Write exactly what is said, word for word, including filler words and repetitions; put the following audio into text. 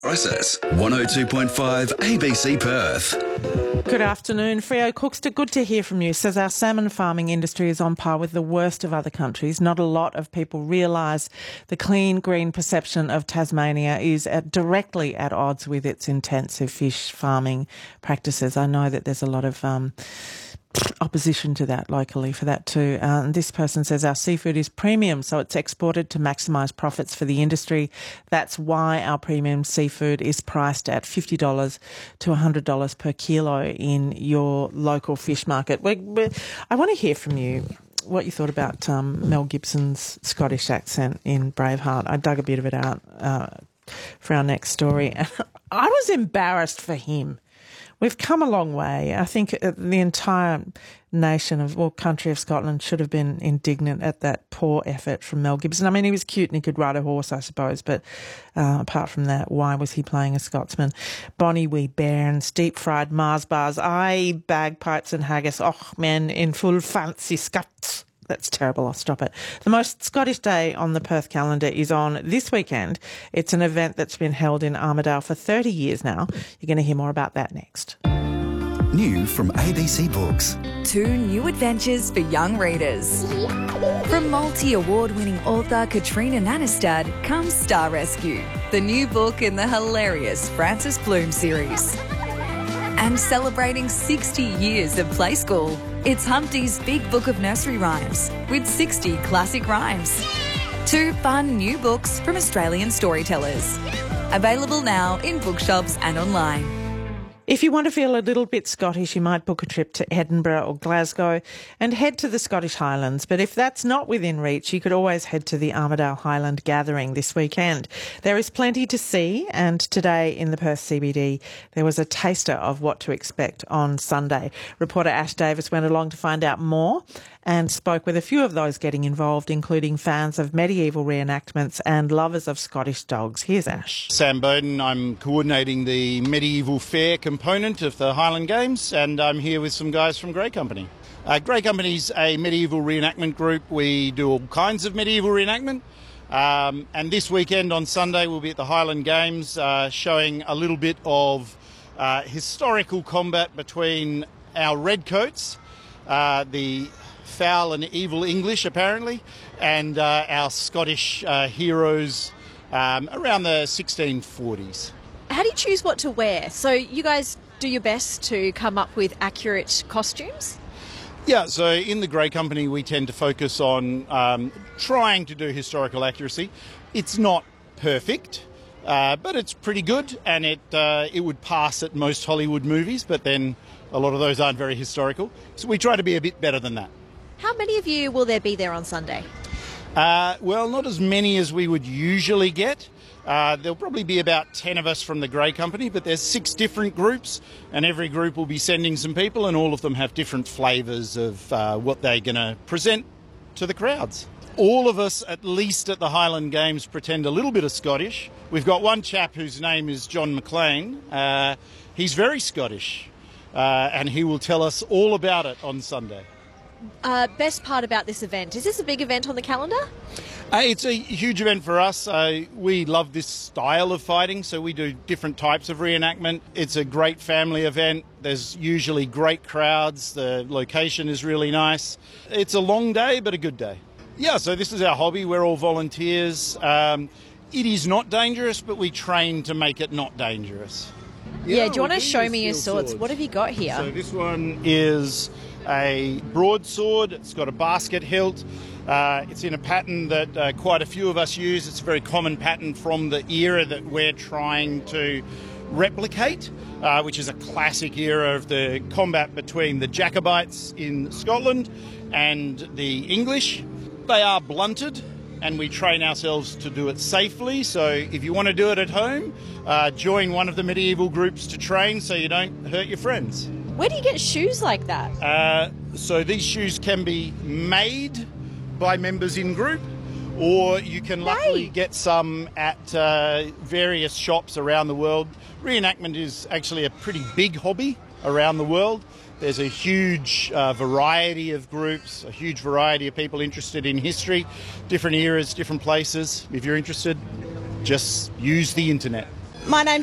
Process one oh two point five A B C Perth. Good afternoon. Freo Cookster, good to hear from you. Says our salmon farming industry is on par with the worst of other countries. Not a lot of people realise the clean, green perception of Tasmania is at, directly at odds with its intensive fish farming practices. I know that there's a lot of um, opposition to that locally for that too. Uh, and this person says our seafood is premium, so it's exported to maximise profits for the industry. That's why our premium seafood is priced at fifty dollars to one hundred dollars per kilo in your local fish market. We're, we're, I want to hear from you what you thought about um, Mel Gibson's Scottish accent in Braveheart. I dug a bit of it out uh, for our next story. I was embarrassed for him. We've come a long way. I think the entire nation of, well, country of Scotland should have been indignant at that poor effort from Mel Gibson. I mean, he was cute and he could ride a horse, I suppose, but uh, apart from that, why was he playing a Scotsman? Bonnie wee bairns, deep-fried Mars bars, aye, bagpipes and haggis. Oh, man, in full fancy Scots. That's terrible. I'll stop it. The most Scottish day on the Perth calendar is on this weekend. It's an event that's been held in Armidale for thirty years now. You're going to hear more about that next. New from A B C Books. Two new adventures for young readers. From multi-award-winning author Katrina Nanestad comes Star Rescue, the new book in the hilarious Frances Bloom series. And celebrating sixty years of Play School, it's Humpty's Big Book of Nursery Rhymes with sixty classic rhymes. Two fun new books from Australian storytellers. Available now in bookshops and online. If you want to feel a little bit Scottish, you might book a trip to Edinburgh or Glasgow and head to the Scottish Highlands. But if that's not within reach, you could always head to the Armidale Highland Gathering this weekend. There is plenty to see, and today in the Perth C B D, there was a taster of what to expect on Sunday. Reporter Ash Davis went along to find out more and spoke with a few of those getting involved, including fans of medieval reenactments and lovers of Scottish dogs. Here's Ash. Sam Bowden. I'm coordinating the medieval fair component of the Highland Games, and I'm here with some guys from Grey Company. Uh, Grey Company's a medieval reenactment group. We do all kinds of medieval reenactment, um, and this weekend on Sunday we'll be at the Highland Games uh, showing a little bit of uh, historical combat between our redcoats, uh, the foul and evil English apparently, and uh, our Scottish uh, heroes um, around the sixteen forties. How do you choose what to wear? So you guys do your best to come up with accurate costumes? Yeah, so in the Grey Company we tend to focus on um, trying to do historical accuracy. It's not perfect, uh, but it's pretty good, and it uh, it would pass at most Hollywood movies, but then a lot of those aren't very historical. So we try to be a bit better than that. How many of you will there be there on Sunday? Uh, well, not as many as we would usually get. Uh, there'll probably be about ten of us from the Grey Company, but there's six different groups, and every group will be sending some people, and all of them have different flavours of uh, what they're going to present to the crowds. All of us, at least at the Highland Games, pretend a little bit of Scottish. We've got one chap whose name is John McLean. Uh, he's very Scottish, uh, and he will tell us all about it on Sunday. Uh, best part about this event, is this a big event on the calendar? Uh, it's a huge event for us. Uh, we love this style of fighting, so we do different types of reenactment. It's a great family event. There's usually great crowds. The location is really nice. It's a long day, but a good day. Yeah, so this is our hobby. We're all volunteers. Um, it is not dangerous, but we train to make it not dangerous. Yeah, yeah, do you want to show me your swords? swords? What have you got here? So this one is a broadsword. It's got a basket hilt. Uh, it's in a pattern that uh, quite a few of us use. It's a very common pattern from the era that we're trying to replicate, uh, which is a classic era of the combat between the Jacobites in Scotland and the English. They are blunted, and we train ourselves to do it safely. So if you want to do it at home, uh, join one of the medieval groups to train so you don't hurt your friends. Where do you get shoes like that? Uh, so these shoes can be made by members in group, or you can luckily get some at uh, various shops around the world. Reenactment is actually a pretty big hobby around the world. There's a huge uh, variety of groups, a huge variety of people interested in history, different eras, different places. If you're interested, just use the internet. My name's